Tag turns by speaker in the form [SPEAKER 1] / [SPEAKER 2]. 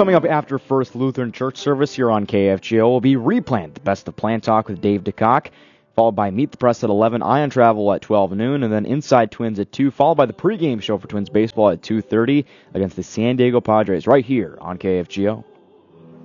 [SPEAKER 1] Coming up after First Lutheran Church service here on KFGO will be Replant, the Best of Plant Talk with Dave DeCock, followed by Meet the Press at 11, Ion Travel at 12 noon, and then Inside Twins at 2, followed by the pregame show for Twins baseball at 2:30 against the San Diego Padres right here on KFGO.